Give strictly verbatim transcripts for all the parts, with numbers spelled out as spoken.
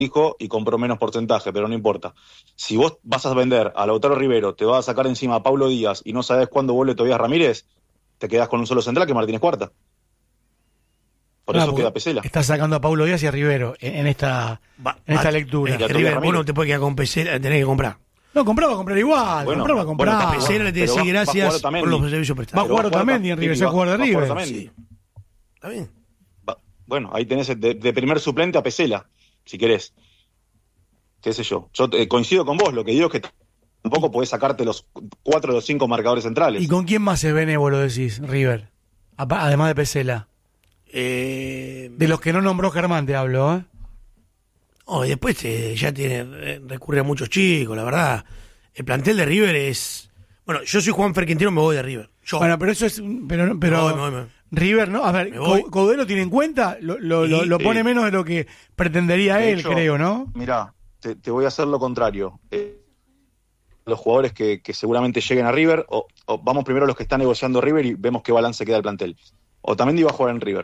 hijo y compró menos porcentaje, pero no importa. Si vos vas a vender a Lautaro Rivero, te vas a sacar encima a Pablo Díaz y no sabés cuándo vuelve Tobías Ramírez, te quedás con un solo central que Martínez Cuarta. Por Claro, eso queda Pesela. Está sacando a Pablo Díaz y a Rivero en, en esta, Va, en esta va, lectura. Es que River, vos no te puedes quedar con Pesela, tenés que comprar. No, compraba a comprar igual. Bueno, compraba a comprar. bueno, A Pesela le tenés que decir gracias por los servicios Va a prestados. jugar Otamendi en River, se va a jugar de River. Sí. ¿Está bien? Va, bueno, ahí tenés de, de primer suplente a Pesela, si querés. Qué sé yo. Yo eh, coincido con vos, lo que digo es que tampoco podés sacarte los cuatro o los cinco marcadores centrales. ¿Y con quién más es benévolo, decís, River? Apa- Además de Pesela. Eh, De los que no nombró Germán te hablo, ¿eh? oh, y después eh, ya tiene eh, recurre a muchos chicos, la verdad. El plantel de River es... Bueno, yo soy Juan Fer Quintero, me voy de River. Yo. Bueno, pero eso es... Pero, pero Me voy, me voy, me voy. River, ¿no? A ver, Me voy. Coudet lo tiene en cuenta, lo, lo, Y- lo, lo pone sí. menos de lo que pretendería De él, hecho, creo, ¿no? Mirá, te, te voy a hacer lo contrario. Eh, los jugadores que, que seguramente lleguen a River, o, o vamos primero a los que están negociando River y vemos qué balance queda el plantel. Otamendi va a jugar en River.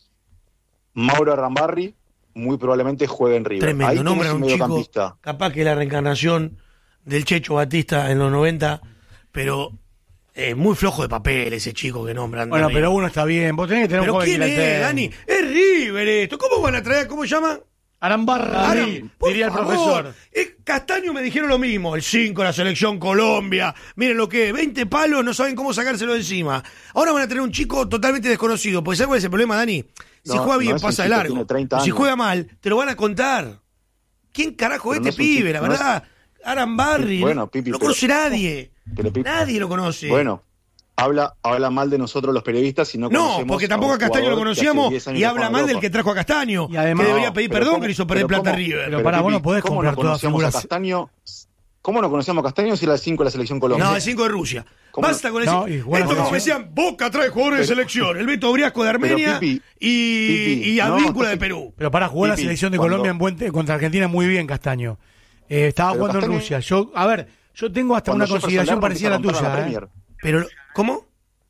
Mauro Arrambarri muy probablemente juegue en River. Tremendo, Ahí nombra tenés a un un chico, mediocampista. capaz que la reencarnación del Checho Batista en los noventa, pero es muy flojo de papel ese chico que nombran. Bueno, de pero River. uno está bien. Vos tenés que tener ¿Pero un joven quién que la es, tenga. Dani? Es River esto. ¿Cómo van a traer? ¿Cómo se llama? Arambarri, Aram- por diría el favor. profesor. Eh, Castaño me dijeron lo mismo, el cinco, la selección Colombia, miren lo que es, veinte palos, no saben cómo sacárselo de encima. Ahora van a tener un chico totalmente desconocido, porque ¿sabes cuál es el problema, Dani? Si No, juega no bien, es un pasa de chico, largo. tiene treinta Si años. juega mal, te lo van a contar. ¿Quién carajo es Pero no este es un pibe, chico, la no es- verdad? Arambarri, Bueno, Pipi, no pero- conoce nadie. Pero, Pipi, Nadie lo conoce. Bueno, habla, habla mal de nosotros los periodistas y no No, conocemos porque tampoco a un Castaño lo jugador que hace conocíamos diez años y que habla juega en mal del Europa. que trajo a Castaño, Y además- que debería No, pedir pero perdón ¿cómo- que le hizo perder pero plata a cómo- River. Pero pará, vos no podés ¿cómo comprar no todas conocíamos a figuras? Castaño? ¿Cómo no conocíamos a Castaño si era el cinco de la selección Colombia? No, el cinco de Rusia. ¿Cómo? Basta con ese. No, y juega Esto la como me selección. decían, Boca trae jugadores de Pero- selección. El Beto Briasco de Armenia Pero, Pipi, y, Pipi, y no, Advíncula de entonces- Perú. Pero para jugar la Pipi, selección de cuando- Colombia en buen te- contra Argentina muy bien, Castaño. Eh, estaba Pero jugando en Castaño- Rusia. Yo, a ver, yo tengo hasta Cuando una Jefferson consideración Lerma parecida a la empieza romper tuya. Premier, ¿eh? Pero, ¿cómo?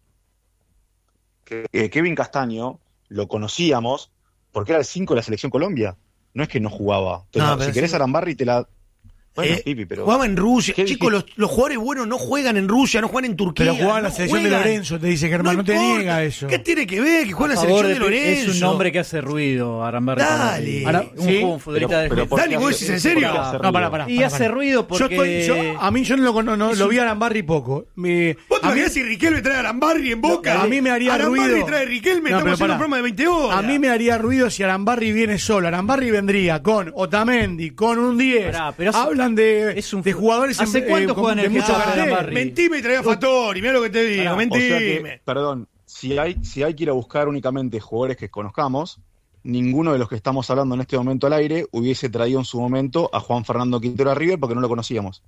que, que Kevin Castaño lo conocíamos porque era el cinco de la selección Colombia. No es que no jugaba. Te No, la- pero si querés sí. Arambarri te la... Bueno, Eh, Pipi, pero... Jugaba en Rusia. ¿Qué Chicos, los, dijiste? los jugadores buenos no juegan en Rusia, no juegan en Turquía. Pero jugaba en la no selección de juegan. Lorenzo, te dice Germán, no, te importa. niega eso. ¿Qué tiene que ver que juega en la A favor selección de de- Lorenzo? Es un nombre que hace ruido, Arambarri. Dale. Ahora, un sí, juego- un futbolista pero- de pero ¿por Dani, qué ¿vos hace- decís en serio? por qué hace No, pará, ruido? pará. Y hace ruido porque... Yo estoy, yo- a mí yo no lo, cono- no, lo vi a Arambarri poco. Me, ¿Vos te a, mí, imaginás si Riquelme trae a Arambarri en Boca? a mí me haría Arambarri ruido. trae a Riquelme, No, estamos pero haciendo pará. un programa de veinte horas. a mí me haría ruido si Arambarri viene solo. Arambarri vendría con Otamendi, con un diez. Pará, pero hace- Hablan de, es un de fu- jugadores ¿Hace en- cuánto con- juegan de el mucho Getafe cartel. Arambarri? Mentime y traía a Fattori, mirá lo que te digo, Pará, O mentime. sea que, perdón, si hay, si hay que ir a buscar únicamente jugadores que conozcamos, ninguno de los que estamos hablando en este momento al aire hubiese traído en su momento a Juan Fernando Quintero a River porque no lo conocíamos.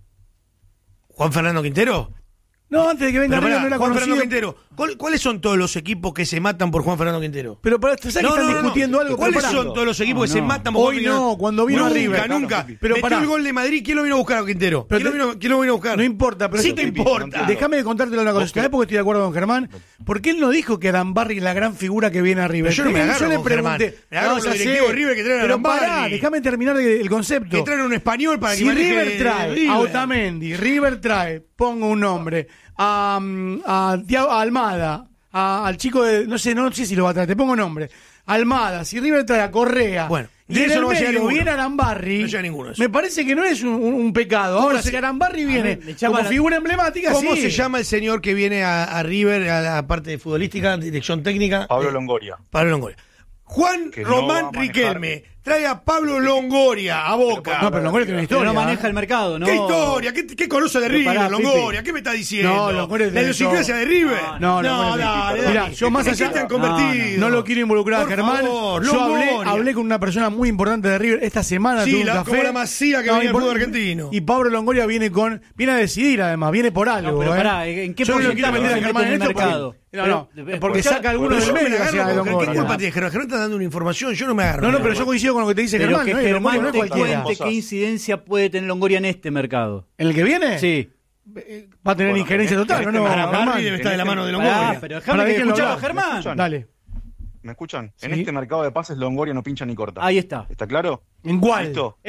¿Juan Fernando Quintero? No, antes de que venga Pero River pará, no era Juan conocido. Fernando Quintero, ¿cuál- ¿cuáles son todos los equipos que se matan por Juan Fernando Quintero? Pero para ¿sabes que están discutiendo algo? ¿Cuáles Pero pará. son todos los equipos No, que se no. matan por Juan Hoy Fernando? no, cuando vino a nunca, River. Nunca, Pero Metió pará. el gol de Madrid, ¿quién lo vino a buscar a Quintero? Pero ¿Quién, lo te- vino, quién lo vino a buscar? No importa, pero Sí eso- te importa. Déjame de contártelo una cosa. Vos que- ¿Sabés por qué estoy de acuerdo con Germán? Porque él no dijo que Arambarri es la gran figura que viene a River. Pero yo no me agarro le con Germán. pregunté. Me agarro No, con los ya directivos sé. de River que traen a Pero Arambarri. pará, déjame terminar el concepto. Que traen un español para que Si maneje River trae River. a Otamendi, River trae, pongo un nombre, a, mm, a, Thiago- a Almada, a- al chico de, no sé, no sé si lo va a traer, te pongo nombre, Almada, si River trae a Correa, Bueno, y de en eso el no va a llegar medio ninguno. viene Arambarri, No llega ninguno de esos. me parece que no es un, un- un pecado. Ahora, se- si Arambarri viene me llama como la- figura emblemática, ¿Cómo sí. se llama el señor que viene a, a River, a la parte futbolística, dirección técnica? Pablo Eh, Longoria. Pablo Longoria. Juan Que no va Román a manejar. Riquelme trae a Pablo Longoria a Boca. No, pero Longoria tiene una Pero historia. no maneja el mercado, ¿no? ¿Qué historia? ¿Qué, qué conoce de Pero River, pará, Longoria? Pipi. ¿Qué me está diciendo? No, Longoria ¿La tiene idiosincrasia todo. de River? No, no, no, Longoria dale, tiene- dale. Mirá, yo más ¿En qué allá- te han no, convertido? No lo quiero involucrar a Por Germán. favor, Yo hablé, Longoria. hablé con una persona muy importante de River esta semana. Sí, tuve un la- café. como la Masía que venía al impor- fútbol argentino. Y Pablo Longoria viene con viene a decidir además, viene por algo. No, pero ¿eh? pará, ¿en qué Yo no lo quiero porcentaje meter a se Germán mete en en el esto porque, mercado? no, no, Pero- porque pero- saca alguno Pero del yo me medio la hacia agarro con- ¿Qué Longoria. culpa tiene Germán? Germán está dando una información, yo no me agarro. No, no, pero yo coincido con lo que te dice Pero Germán. que ¿no? Y Longoria Germán no es te cualquiera. cuente qué incidencia puede tener Longoria en este mercado. ¿En el que viene? Sí. Va a tener Bueno, injerencia en total, este- ¿no? no Arambarri Germán. debe estar de la mano de Pará, Longoria. pero Pará, déjame que déjenlo escuchar a hablar. Germán. Dale. ¿Me escuchan? En Sí. este mercado de pases Longoria no pincha ni corta. Ahí está. ¿Está claro? ¿En cuál? ¿Listo?